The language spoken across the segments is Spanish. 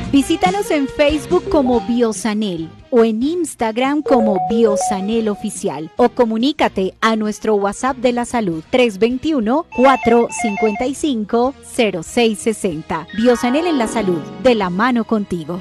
Visítanos en Facebook como Biosanel o en Instagram como Biosanel Oficial o comunícate a nuestro WhatsApp de la salud 321-455-0660. Biosanel en la salud, de la mano contigo.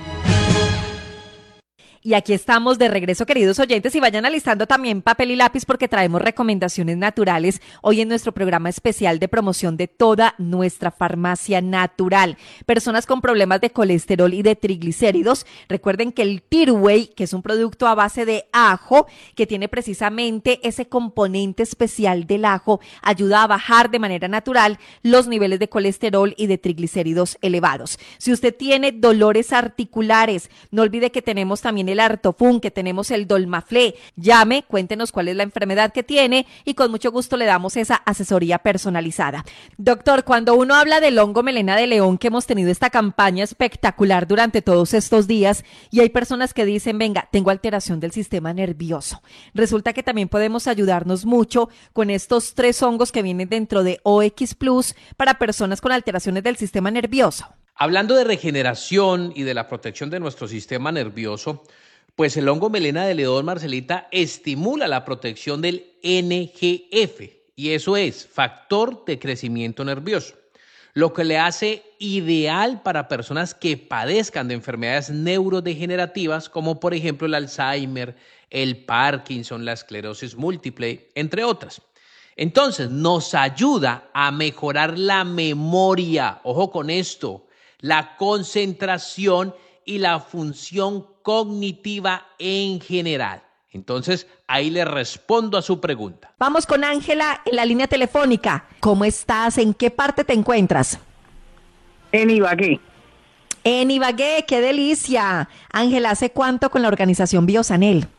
Y aquí estamos de regreso, queridos oyentes, y vayan alistando también papel y lápiz porque traemos recomendaciones naturales hoy en nuestro programa especial de promoción de toda nuestra farmacia natural. Personas con problemas de colesterol y de triglicéridos, recuerden que el Tirway, que es un producto a base de ajo, que tiene precisamente ese componente especial del ajo, ayuda a bajar de manera natural los niveles de colesterol y de triglicéridos elevados. Si usted tiene dolores articulares, no olvide que tenemos también el Artofun, que tenemos el Dolmaflé. Llame, cuéntenos cuál es la enfermedad que tiene y con mucho gusto le damos esa asesoría personalizada. Doctor, cuando uno habla del hongo melena de león, que hemos tenido esta campaña espectacular durante todos estos días y hay personas que dicen, venga, tengo alteración del sistema nervioso. Resulta que también podemos ayudarnos mucho con estos 3 hongos que vienen dentro de OX Plus para personas con alteraciones del sistema nervioso. Hablando de regeneración y de la protección de nuestro sistema nervioso, pues el hongo melena de león, Marcelita, estimula la protección del NGF, y eso es factor de crecimiento nervioso, lo que le hace ideal para personas que padezcan de enfermedades neurodegenerativas como por ejemplo el Alzheimer, el Parkinson, la esclerosis múltiple, entre otras. Entonces nos ayuda a mejorar la memoria, ojo con esto, la concentración y la función cognitiva en general. Entonces, ahí le respondo a su pregunta. Vamos con Ángela en la línea telefónica. ¿Cómo estás? ¿En qué parte te encuentras? En Ibagué. En Ibagué, qué delicia. Ángela, ¿hace cuánto con la organización Biosanel?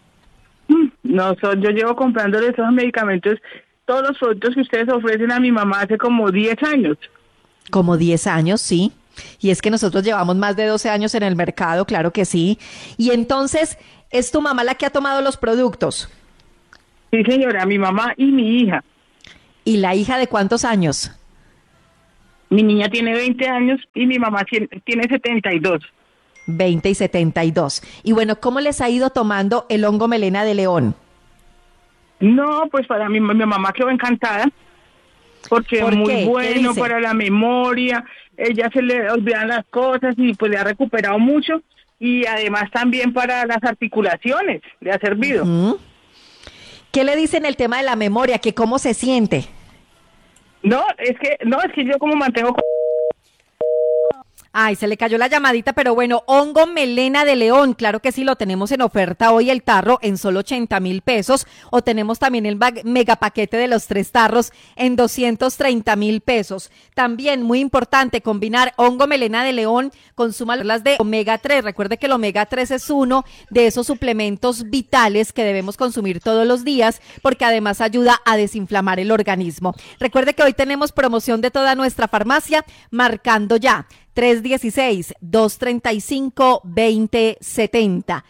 No, yo llevo comprándole esos medicamentos, todos los productos que ustedes ofrecen a mi mamá hace como 10 años. Como 10 años, sí. Y es que nosotros llevamos más de 12 años en el mercado, claro que sí. Y entonces, ¿es tu mamá la que ha tomado los productos? Sí, señora, mi mamá y mi hija. ¿Y la hija de cuántos años? Mi niña tiene 20 años y mi mamá tiene 72. 20 y 72. Y bueno, ¿cómo les ha ido tomando el hongo melena de león? No, pues para mi mamá quedó encantada. Porque es muy bueno para la memoria, ella se le olvidan las cosas y pues le ha recuperado mucho y además también para las articulaciones le ha servido. Uh-huh. ¿Qué le dicen el tema de la memoria? ¿Que cómo se siente? No, es que yo como mantengo... Ay, se le cayó la llamadita, pero bueno, hongo melena de león, claro que sí, lo tenemos en oferta hoy el tarro en solo 80,000 pesos, o tenemos también el mega paquete de los 3 tarros en 230,000 pesos. También, muy importante, combinar hongo melena de león con las de omega 3. Recuerde que el omega 3 es uno de esos suplementos vitales que debemos consumir todos los días, porque además ayuda a desinflamar el organismo. Recuerde que hoy tenemos promoción de toda nuestra farmacia, marcando ya 316-235-2070.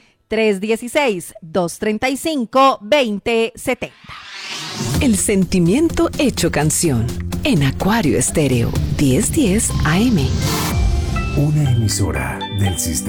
316-235-2070. El sentimiento hecho canción. En Acuario Estéreo, 1010 AM. Una emisora del Sistema